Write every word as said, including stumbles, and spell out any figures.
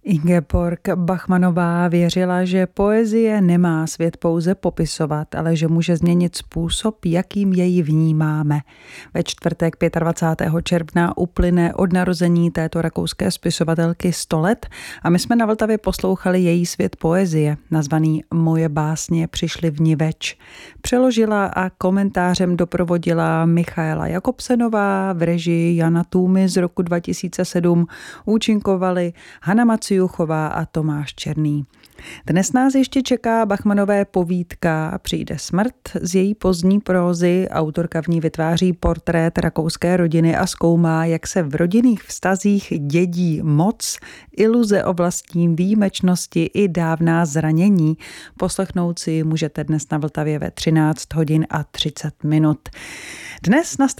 Ingeborg Bachmannová věřila, že poezie nemá svět pouze popisovat, ale že může změnit způsob, jakým jej vnímáme. Ve čtvrtek dvacátého pátého června uplyne od narození této rakouské spisovatelky sto let a my jsme na Vltavě poslouchali její svět poezie, nazvaný Moje básně přišly vniveč. Přeložila a komentářem doprovodila Michaela Jakobsenová, v režii Jana Tůmy z roku dva tisíce sedm účinkovali Hana Maciuchová a Tomáš Černý. Dnes nás ještě čeká Bachmannové povídka Přijde smrt. Z její pozdní prózy autorka v ní vytváří portrét rakouské rodiny a zkoumá, jak se v rodinných vztazích dědí moc, iluze o vlastní výjimečnosti i dávná zranění. Poslechnout si můžete dnes na Vltavě ve třináct hodin a třicet minut. Dnes na